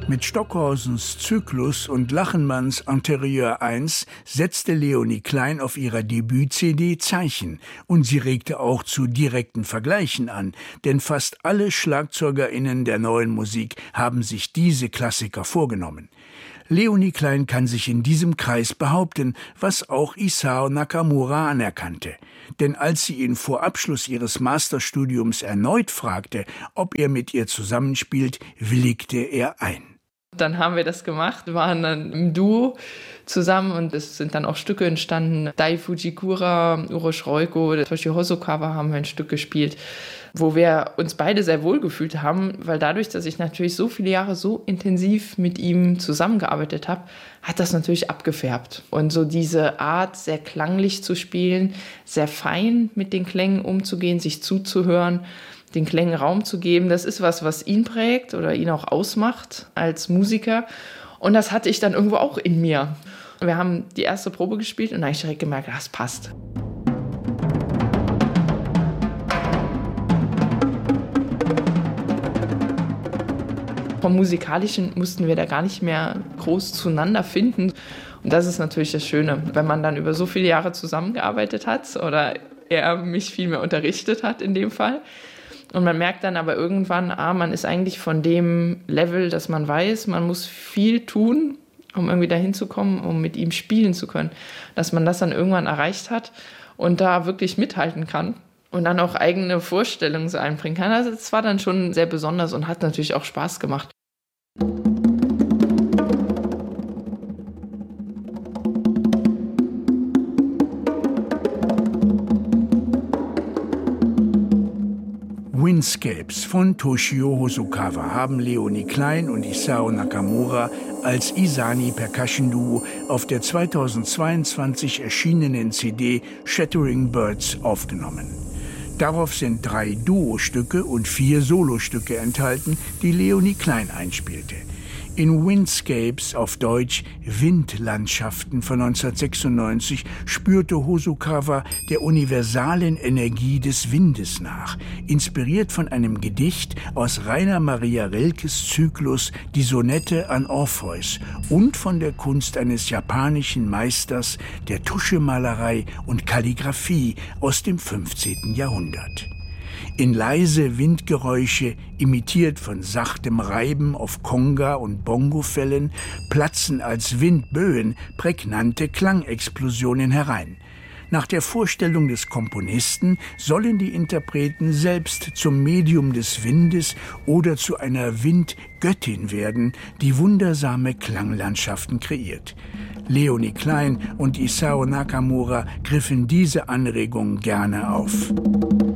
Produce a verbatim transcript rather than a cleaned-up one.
Mit Stockhausens Zyklus und Lachenmanns Interieur eins setzte Leonie Klein auf ihrer Debüt-C D Zeichen. Und sie regte auch zu direkten Vergleichen an, denn fast alle SchlagzeugerInnen der neuen Musik haben sich diese Klassiker vorgenommen. Leonie Klein kann sich in diesem Kreis behaupten, was auch Isao Nakamura anerkannte. Denn als sie ihn vor Abschluss ihres Masterstudiums erneut fragte, ob er mit ihr zusammenspielt, willigte er ein. Dann haben wir das gemacht, waren dann im Duo zusammen und es sind dann auch Stücke entstanden. Dai Fujikura, Uroshi Roiko, Toshio Hosokawa haben wir ein Stück gespielt, wo wir uns beide sehr wohl gefühlt haben, weil dadurch, dass ich natürlich so viele Jahre so intensiv mit ihm zusammengearbeitet habe, hat das natürlich abgefärbt. Und so diese Art, sehr klanglich zu spielen, sehr fein mit den Klängen umzugehen, sich zuzuhören, den Klängen Raum zu geben, das ist was, was ihn prägt oder ihn auch ausmacht als Musiker. Und das hatte ich dann irgendwo auch in mir. Wir haben die erste Probe gespielt und da habe ich direkt gemerkt, das passt. Vom Musikalischen mussten wir da gar nicht mehr groß zueinander finden. Und das ist natürlich das Schöne, wenn man dann über so viele Jahre zusammengearbeitet hat oder er mich viel mehr unterrichtet hat in dem Fall. Und man merkt dann aber irgendwann, ah, man ist eigentlich von dem Level, dass man weiß, man muss viel tun, um irgendwie dahin zu kommen, um mit ihm spielen zu können. Dass man das dann irgendwann erreicht hat und da wirklich mithalten kann und dann auch eigene Vorstellungen so einbringen kann. Also das war dann schon sehr besonders und hat natürlich auch Spaß gemacht. Windscapes von Toshio Hosokawa haben Leonie Klein und Isao Nakamura als Isani Percussion Duo auf der zweitausendzweiundzwanzig erschienenen C D Shattering Birds aufgenommen. Darauf sind drei Duo-Stücke und vier Solostücke enthalten, die Leonie Klein einspielte. In Windscapes, auf Deutsch Windlandschaften von neunzehnhundertsechsundneunzig, spürte Hosokawa der universalen Energie des Windes nach, inspiriert von einem Gedicht aus Rainer Maria Rilkes Zyklus Die Sonette an Orpheus und von der Kunst eines japanischen Meisters der Tuschemalerei und Kalligraphie aus dem fünfzehnten Jahrhundert. In leise Windgeräusche, imitiert von sachtem Reiben auf Conga- und Bongofellen, platzen als Windböen prägnante Klangexplosionen herein. Nach der Vorstellung des Komponisten sollen die Interpreten selbst zum Medium des Windes oder zu einer Windgöttin werden, die wundersame Klanglandschaften kreiert. Leonie Klein und Isao Nakamura griffen diese Anregung gerne auf.